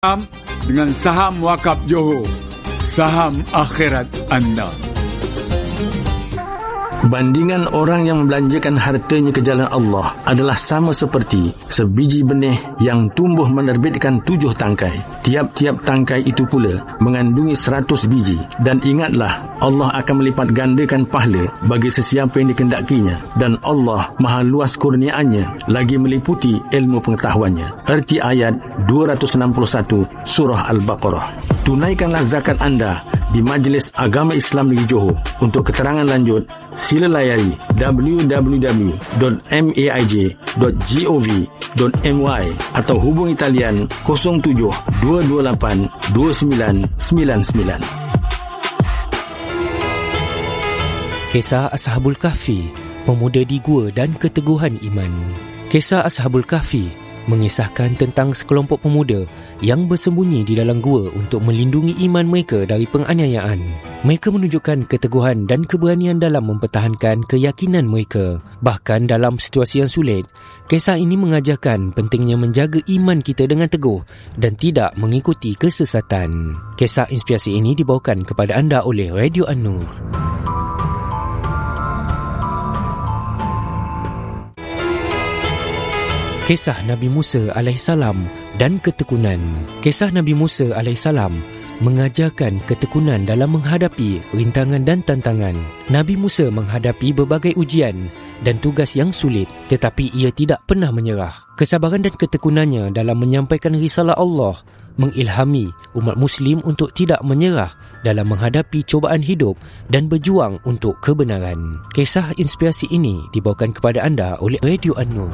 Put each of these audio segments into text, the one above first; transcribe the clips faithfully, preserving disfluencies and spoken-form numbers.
Saham dengan saham wakaf Johor, saham akhirat anda. Bandingan orang yang membelanjakan hartanya ke jalan Allah adalah sama seperti sebiji benih yang tumbuh menerbitkan tujuh tangkai. Tiap-tiap tangkai itu pula mengandungi seratus biji. Dan ingatlah, Allah akan melipat gandakan pahala bagi sesiapa yang dikendakinya. Dan Allah maha luas kurniaannya, lagi meliputi ilmu pengetahuannya. Erti ayat dua ratus enam puluh satu Surah Al-Baqarah. Tunaikanlah zakat anda di Majlis Agama Islam Negeri Johor. Untuk keterangan lanjut, sila layari w w w dot maij dot gov dot my atau hubungi talian kosong tujuh dua dua lapan dua sembilan sembilan sembilan. Kisah Ashabul Kahfi, pemuda di gua dan keteguhan iman. Kisah Ashabul Kahfi mengisahkan tentang sekelompok pemuda yang bersembunyi di dalam gua untuk melindungi iman mereka dari penganiayaan. Mereka menunjukkan keteguhan dan keberanian dalam mempertahankan keyakinan mereka. Bahkan dalam situasi yang sulit, kisah ini mengajarkan pentingnya menjaga iman kita dengan teguh dan tidak mengikuti kesesatan. Kisah inspirasi ini dibawakan kepada anda oleh Radio An-Nur. Kisah Nabi Musa alaihissalam dan ketekunan. Kisah Nabi Musa alaihissalam mengajarkan ketekunan dalam menghadapi rintangan dan tantangan. Nabi Musa menghadapi berbagai ujian dan tugas yang sulit, tetapi ia tidak pernah menyerah. Kesabaran dan ketekunannya dalam menyampaikan risalah Allah mengilhami umat Muslim untuk tidak menyerah dalam menghadapi cubaan hidup dan berjuang untuk kebenaran. Kisah inspirasi ini dibawakan kepada anda oleh Radio An-Nur.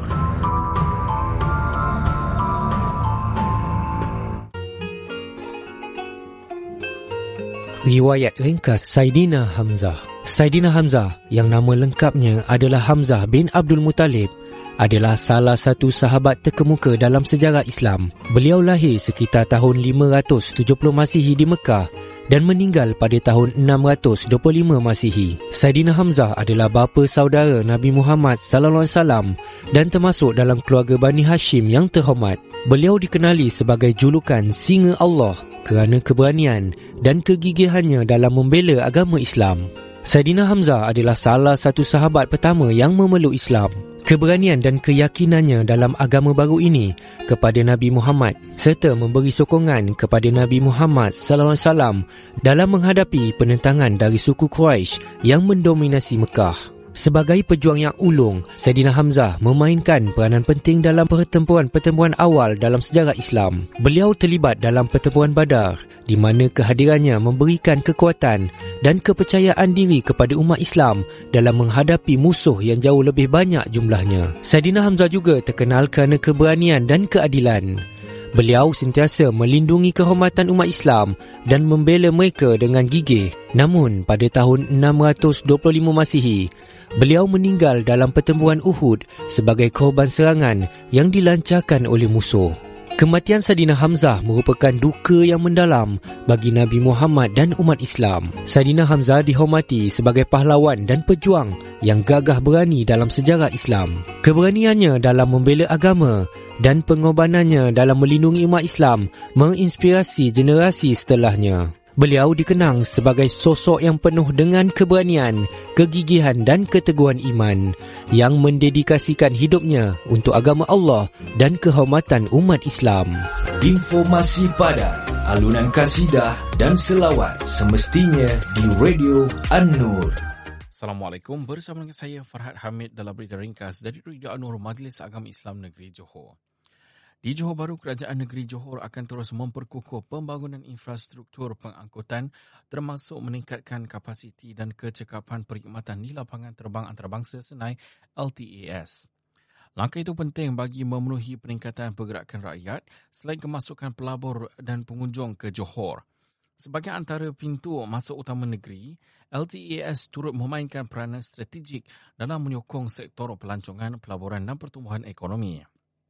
Riwayat ringkas Saidina Hamzah. Saidina Hamzah, yang nama lengkapnya adalah Hamzah bin Abdul Muttalib, adalah salah satu sahabat terkemuka dalam sejarah Islam. Beliau lahir sekitar tahun lima ratus tujuh puluh Masihi di Mekah dan meninggal pada tahun enam ratus dua puluh lima Masihi. Saidina Hamzah adalah bapa saudara Nabi Muhammad sallallahu alaihi wasallam dan termasuk dalam keluarga Bani Hashim yang terhormat. Beliau dikenali sebagai julukan Singa Allah kerana keberanian dan kegigihannya dalam membela agama Islam. Saidina Hamzah adalah salah satu sahabat pertama yang memeluk Islam. Keberanian dan keyakinannya dalam agama baru ini kepada Nabi Muhammad serta memberi sokongan kepada Nabi Muhammad sallallahu alaihi wasallam dalam menghadapi penentangan dari suku Quraisy yang mendominasi Mekah. Sebagai pejuang yang ulung, Saidina Hamzah memainkan peranan penting dalam pertempuran-pertempuran awal dalam sejarah Islam. Beliau terlibat dalam pertempuran Badar, di mana kehadirannya memberikan kekuatan dan kepercayaan diri kepada umat Islam dalam menghadapi musuh yang jauh lebih banyak jumlahnya. Saidina Hamzah juga terkenal kerana keberanian dan keadilan. Beliau sentiasa melindungi kehormatan umat Islam dan membela mereka dengan gigih. Namun, pada tahun enam ratus dua puluh lima Masihi, beliau meninggal dalam pertempuran Uhud sebagai korban serangan yang dilancarkan oleh musuh. Kematian Saidina Hamzah merupakan duka yang mendalam bagi Nabi Muhammad dan umat Islam. Saidina Hamzah dihormati sebagai pahlawan dan pejuang yang gagah berani dalam sejarah Islam. Keberaniannya dalam membela agama dan pengorbanannya dalam melindungi umat Islam menginspirasi generasi setelahnya. Beliau dikenang sebagai sosok yang penuh dengan keberanian, kegigihan dan keteguhan iman yang mendedikasikan hidupnya untuk agama Allah dan kehormatan umat Islam. Informasi padat, alunan kasidah dan selawat semestinya di Radio An-Nur. Assalamualaikum, bersama dengan saya Farhad Hamid dalam berita ringkas dari Radio An-Nur Majlis Agama Islam Negeri Johor. Di Johor Bahru, Kerajaan Negeri Johor akan terus memperkukuh pembangunan infrastruktur pengangkutan termasuk meningkatkan kapasiti dan kecekapan perkhidmatan di lapangan terbang antarabangsa Senai L T A S. Langkah itu penting bagi memenuhi peningkatan pergerakan rakyat selain kemasukan pelabur dan pengunjung ke Johor. Sebagai antara pintu masuk utama negeri, L T A S turut memainkan peranan strategik dalam menyokong sektor pelancongan, pelaburan dan pertumbuhan ekonomi.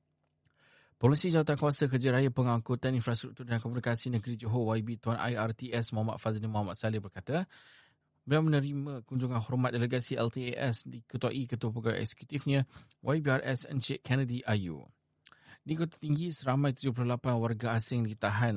Polisi Jawatankuasa Kerja Raya Pengangkutan Infrastruktur dan Komunikasi Negeri Johor Y B Tuan I R T S Muhammad Fazli Muhammad Saleh berkata, beliau menerima kunjungan hormat delegasi L T A S diketuai Ketua Pegawai Eksekutifnya Y B R S Encik Kennedy Ayu. Di Kota Tinggi, seramai tujuh puluh lapan warga asing ditahan